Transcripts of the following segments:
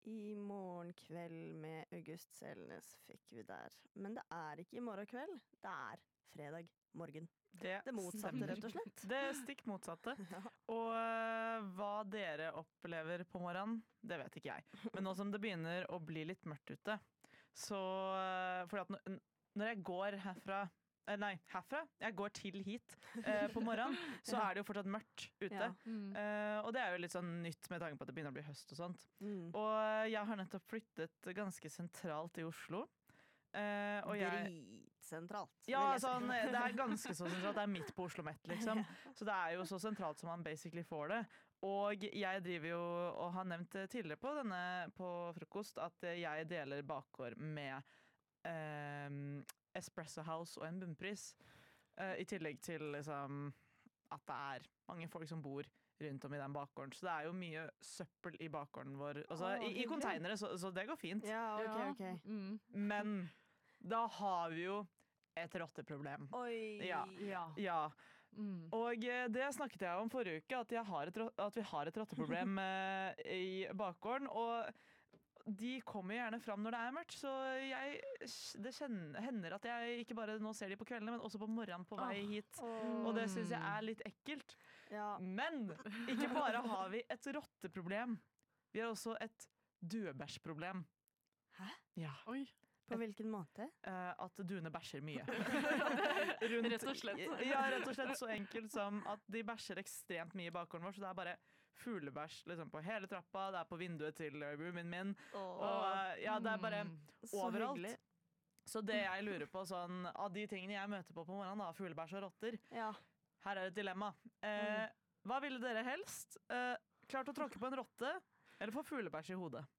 I morgen kveld med August Selnes fikk vi der. Men det er ikke i morgen kveld, det er fredag morgen. Det motsatte, stemmer. rett og slett. Det stikk motsatte. Og hva dere opplever på morgenen, det vet ikke jeg. Men nå som det begynner å bli litt mørkt ute, så fordi at når jeg går herfra, jeg går til hit på morgenen, så er det jo fortsatt mørkt ute. Og det er jo litt sånn nytt med tanke på at det begynner å bli høst og sånt. Og jeg har nettopp flyttet ganske sentralt i Oslo. Dritsentralt. Ja, sånn, det er ganske så sentralt. Det er midt på Oslo Met, liksom. Så det er jo så sentralt som man basically får det. Og jeg driver jo, og har nevnt tidligere på frokost, at jeg deler bakgård med Espresso House og en bunnpris. I tillegg til liksom, at det er mange folk som bor rundt om i den bakgården. Så det er jo mye søppel i bakgården vår. Altså, i konteinere, så det går fint. Ja, ok. Men da har vi jo et rotteproblem. Oi! Ja. Og det snakket jeg om forrige uke, at vi har et rotteproblem i bakgården. Og de kommer gjerne fram når det er mørkt, så det hender at jeg ikke bare nå ser de på kveldene, men også på morgenen på vei hit. Og det synes jeg er litt ekkelt. Ja. Men ikke bare har vi et rotteproblem, vi har også et dødbæsjproblem. Hæ? Ja. Oi. På hvilken måte? At duene bæsjer mye. Rett og slett. Ja, rett og slett så enkelt som at de bæsjer ekstremt mye i bakgården vår, så det er bare fuglebæsj liksom, på hele trappa, det er på vinduet til roomien min, og det er bare overalt. Hyggelig. Så det jeg lurer på, sånn, av de tingene jeg møter på morgenen, da, fuglebæsj og rotter, her er et dilemma. Hva ville dere helst? Klart å tråkke på en rotte, eller få fuglebæsj i hodet?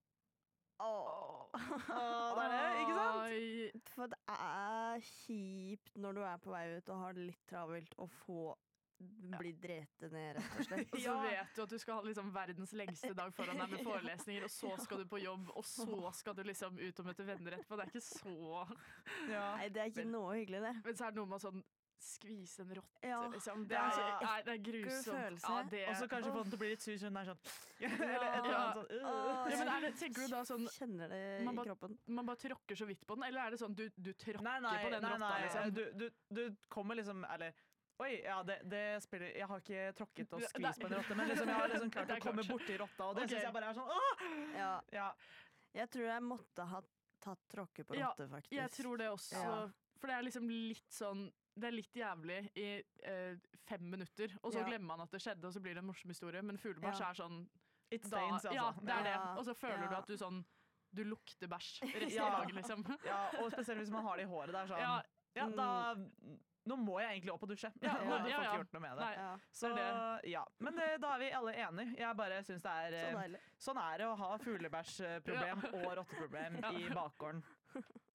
Det er det, ikke sant? For det er kjipt når du er på vei ut og har det litt travelt å bli drete ned, rett og slett. Så vet du at du skal ha liksom verdens lengste dag foran deg med forelesninger, og så skal du på jobb, og så skal du liksom ut og møte venner etterpå. Det er ikke så Nei, det er ikke noe hyggelig, det. Men så er det noe med sånn skvise en rotte, liksom. Det er grusomt. Og så kanskje få den til å bli litt sur, så den er sånn men tenker du da sånn kjenner det i kroppen. Man bare tråkker så vidt på den, eller er det sånn du tråkker på den rotta, liksom? Du kommer liksom, eller oi, det spiller, jeg har ikke tråkket og skvist på en rotte, men liksom, jeg har liksom klart å komme borti rotta, og det synes jeg bare er sånn Jeg tror jeg måtte ha tatt tråkke på rotte, faktisk. Jeg tror det også, for det er liksom litt sånn, det er litt jævlig i 5 minutter, og så glemmer man at det skjedde, og så blir det en morsom historie, men fuglebæsj er sånn It stains, altså. Ja, det er det. Og så føler du at du lukter bæsj resten av dagen, liksom. Ja, og spesielt hvis man har det i håret der, sånn. Nå må jeg egentlig opp og dusje. Nå har jeg ikke gjort noe med det. Så, men da er vi alle enige. Jeg bare synes det er sånn er det å ha fuglebæsjproblem og rotteproblem i bakgården.